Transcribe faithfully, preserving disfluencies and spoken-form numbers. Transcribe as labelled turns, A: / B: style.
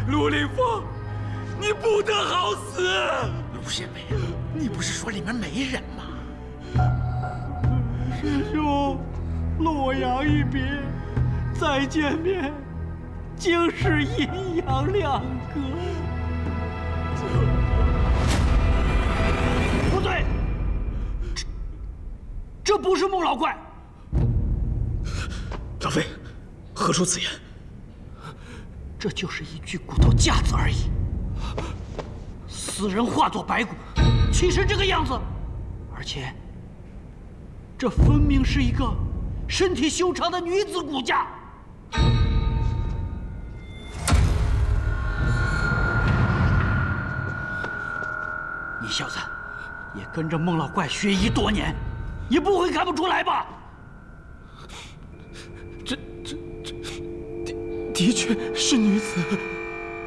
A: 陆凌风，你不得好死！
B: 陆县尉，你不是说里面没人吗？
C: 师兄，洛阳一别，再见面，竟是阴阳两隔。不对，这这不是孟老怪。
A: 老飞，何出此言？
C: 这就是一具骨头架子而已。死人化作白骨，岂是这个样子？而且，这分明是一个身体修长的女子骨架。你小子也跟着孟老怪学医多年，也不会看不出来吧？
A: 这这这的的确是女子。